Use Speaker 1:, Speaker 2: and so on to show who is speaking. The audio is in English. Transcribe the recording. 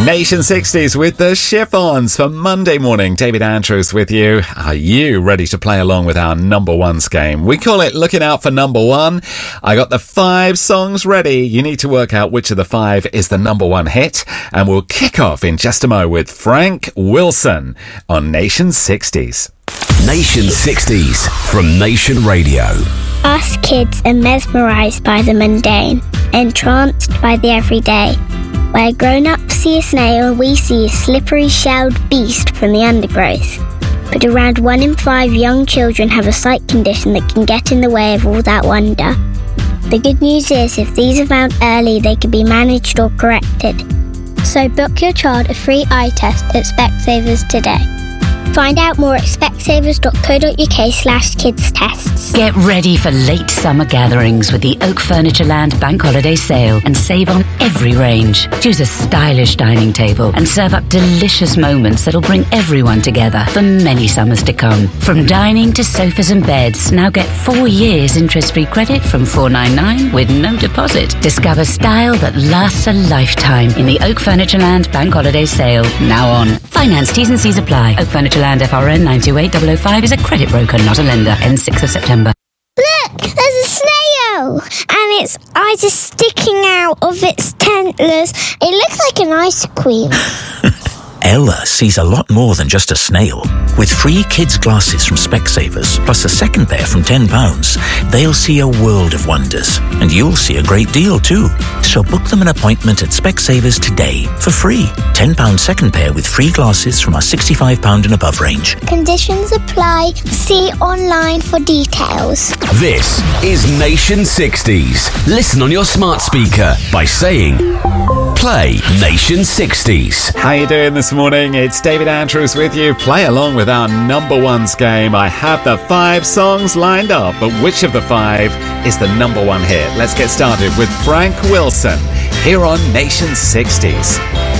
Speaker 1: Nation 60s with the Chiffons for Monday morning. David Andrews with you. Are you ready to play along with our number ones game? We call it Looking Out for Number One. I got the 5 songs ready. You need to work out which of the 5 is the number one hit. And we'll kick off in just a mo with Frank Wilson on Nation 60s.
Speaker 2: Nation 60s from Nation Radio.
Speaker 3: Us kids are mesmerised by the mundane, entranced by the everyday. Where grown-ups see a snail, we see a slippery shelled beast from the undergrowth. But around 1 in 5 young children have a sight condition that can get in the way of all that wonder. The good news is, if these are found early, they can be managed or corrected. So book your child a free eye test at Specsavers today. Find out more at specsavers.co.uk/kids tests.
Speaker 4: Get ready for late summer gatherings with the Oak Furnitureland Bank Holiday Sale and save on every range. Choose a stylish dining table and serve up delicious moments that'll bring everyone together for many summers to come. From dining to sofas and beds, now get 4 years interest-free credit from $4.99 with no deposit. Discover style that lasts a lifetime in the Oak Furnitureland Bank Holiday Sale, now on. Finance T's and C's apply. Oak Furnitureland FRN 928005 is a credit broker, not a lender. Ends 6th of September.
Speaker 3: Look, there's a snail! And its eyes are sticking out of its antlers. It looks like an ice cream.
Speaker 5: Ella sees a lot more than just a snail. With free kids' glasses from Specsavers, plus a second pair from £10, they'll see a world of wonders. And you'll see a great deal too. So book them an appointment at Specsavers today for free. £10 second pair with free glasses from our £65 and above range.
Speaker 3: Conditions apply. See online for details.
Speaker 2: This is Nation 60s. Listen on your smart speaker by saying, play Nation 60s.
Speaker 1: How you doing this morning? It's David Andrews with you. Play along with our number ones game. I have the 5 songs lined up, but which of the 5 is the number one hit? Let's get started with Frank Wilson here on Nation 60s.